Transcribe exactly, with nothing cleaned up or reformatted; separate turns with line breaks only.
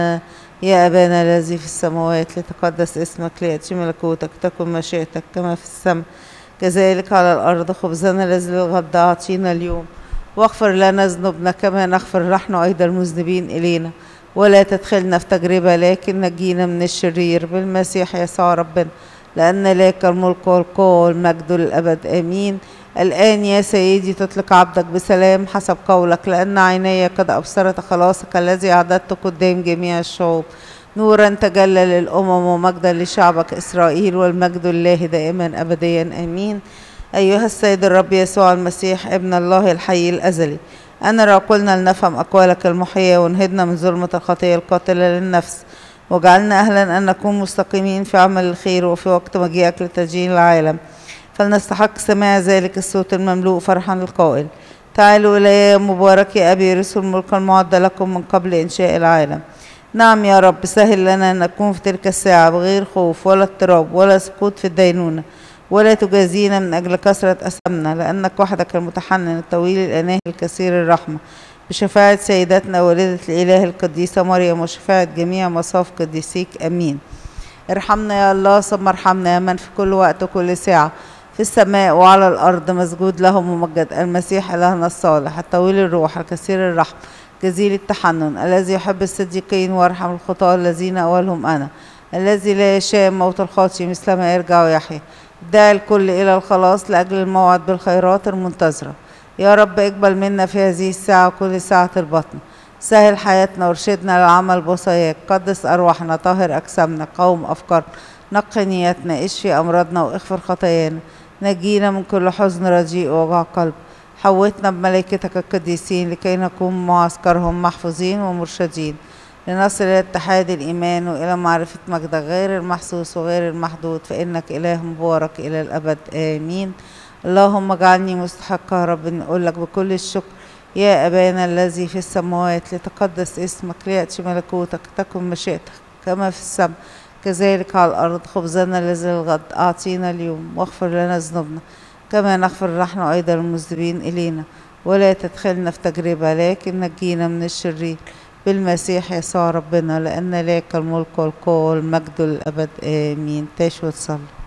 يا أبانا الذي في السماوات، لتقدس اسمك، ليأتي ملكوتك، تكن مشيئتك كما في السماء كذلك على الأرض. خبزنا الذي للغد أعطينا اليوم، واغفر لنا ذنوبنا كما نغفر نحن أيضا المذنبين إلينا، ولا تدخلنا في تجربة لكن نجينا من الشرير، بالمسيح يسوع ربنا، لأن لك الملك والقوة والمجد للأبد آمين. الآن يا سيدي تطلق عبدك بسلام حسب قولك، لأن عيني قد أبصرت خلاصك الذي أعددته قدام جميع الشعوب، نورا تجلى للأمم ومجدا لشعبك إسرائيل، والمجد لله دائما أبديا آمين. أيها السيد الرب يسوع المسيح ابن الله الحي الأزلي، أنا قلنا لنفهم أقوالك المحية، ونهدنا من ظلمة الخطية القاتلة للنفس، وجعلنا أهلا أن نكون مستقيمين في عمل الخير وفي وقت مجيئك لتدين العالم، فلنستحق سماع ذلك الصوت المملوء فرحا القائل: تعالوا إلي يا مبارك يا أبي رسل الملك المعد لكم من قبل إنشاء العالم. نعم يا رب، سهل لنا أن نكون في تلك الساعة بغير خوف ولا اضطراب ولا سقوط في الدينونة، ولا تجازينا من أجل كثرة أثامنا، لأنك وحدك المتحنن الطويل الأناه الكثير الرحمة، بشفاعة سيدتنا والدة الإله القديسة مريم، وشفاعة جميع مصاف قديسيك آمين. ارحمنا يا الله ثم ارحمنا يا من في كل وقت وكل ساعة في السماء وعلى الأرض مسجود له ممجد، المسيح إلهنا الصالح الطويل الروح الكثير الرحم جزيل التحنن، الذي يحب الصديقين ويرحم الخطاة الذين أولهم أنا، الذي لا يشاء موت الخاطئ مثلما يرجع ويحيى، داعي الكل إلى الخلاص لأجل الموعد بالخيرات المنتظرة. يا رب اقبل منا في هذه الساعة وكل ساعة البطن، سهل حياتنا وارشدنا للعمل بوصاياك، قدس أرواحنا، طهر أجسامنا، قوم أفكارنا، نقي نياتنا، اشفي أمراضنا واغفر خطايانا، نجينا من كل حزن رديء ووجع قلب، حوتنا بملائكتك القديسين لكي نكون معسكرهم محفوظين ومرشدين، لنصل إلى اتحاد الإيمان وإلى معرفة مجدك غير المحسوس وغير المحدود، فإنك إله مبارك إلى الأبد آمين. اللهم اجعلني مستحقة يا رب أن أقول لك بكل الشكر: يا أبانا الذي في السماوات، لتقدس اسمك، ليأتي ملكوتك، تكن مشيئتك كما في السماء كذلك على الأرض. خبزنا الذي للغد أعطينا اليوم، واغفر لنا ذنوبنا كما نغفر نحن أيضا المذنبين إلينا، ولا تدخلنا في تجربة لكن نجينا من الشرير، بالمسيح يسوع ربنا، لأن لك الملك والقوة والمجد للأبد آمين. تعيش وتصلي.